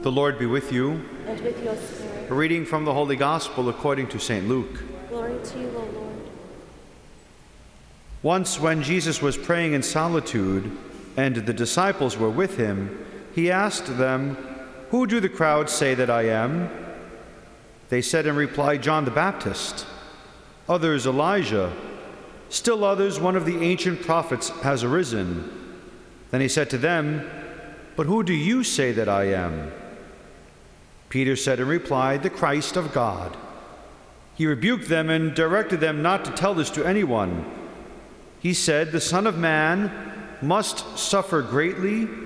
The Lord be with you. And with your spirit. A reading from the Holy Gospel according to St. Luke. Glory to you, O Lord. Once when Jesus was praying in solitude, and the disciples were with him, he asked them, "Who do the crowds say that I am?" They said in reply, "John the Baptist. Others, Elijah. Still others, one of the ancient prophets has arisen." Then he said to them, "But who do you say that I am?" Peter said in reply, "The Christ of God." He rebuked them and directed them not to tell this to anyone. He said, "The Son of Man must suffer greatly